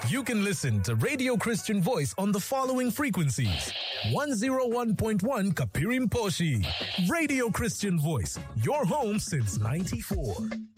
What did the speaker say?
You can listen to Radio Christian Voice on the following frequencies. 101.1 Kapirimposhi. Radio Christian Voice, your home since 94.